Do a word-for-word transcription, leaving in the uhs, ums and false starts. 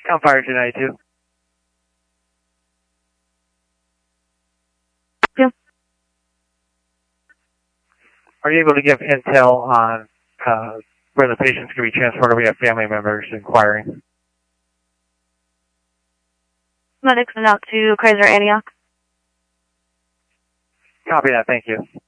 I'm Fire two ninety-two. Yeah. Are you able to give intel on uh, where the patients can be transported? We have family members inquiring. Medics sent out to Kaiser Antioch. Copy that, thank you.